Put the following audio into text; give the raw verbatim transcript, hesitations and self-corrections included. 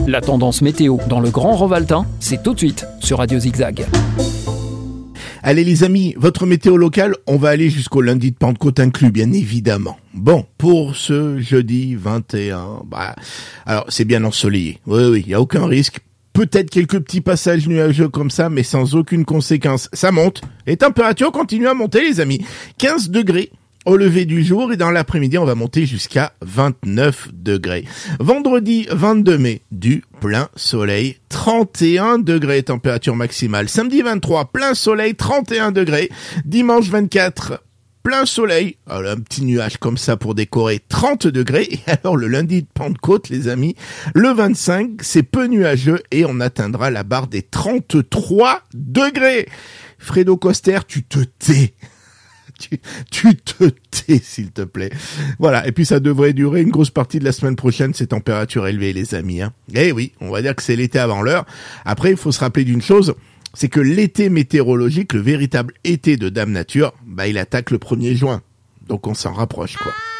La tendance météo dans le Grand Rovaltin, c'est tout de suite sur Radio Zigzag. Allez les amis, votre météo locale, on va aller jusqu'au lundi de Pentecôte inclus, bien évidemment. Bon, pour ce jeudi vingt et un, bah, alors c'est bien ensoleillé. Oui, oui, il y a aucun risque. Peut-être quelques petits passages nuageux comme ça, mais sans aucune conséquence. Ça monte. Les températures continuent à monter, les amis. quinze degrés au lever du jour et dans l'après-midi, on va monter jusqu'à vingt-neuf degrés. Vendredi vingt-deux mai, du plein soleil, trente et un degrés température maximale. Samedi vingt-trois, plein soleil, trente et un degrés. Dimanche vingt-quatre, plein soleil, alors un petit nuage comme ça pour décorer, trente degrés. Et alors le lundi de Pentecôte, les amis, le vingt-cinq, c'est peu nuageux et on atteindra la barre des trente-trois degrés. Fredo Coster, tu te tais. Tu, tu te tais, s'il te plaît. Voilà. Et puis, ça devrait durer une grosse partie de la semaine prochaine, ces températures élevées, les amis, hein. Eh oui, on va dire que c'est l'été avant l'heure. Après, il faut se rappeler d'une chose, c'est que l'été météorologique, le véritable été de Dame Nature, bah, il attaque le premier juin. Donc, on s'en rapproche, quoi.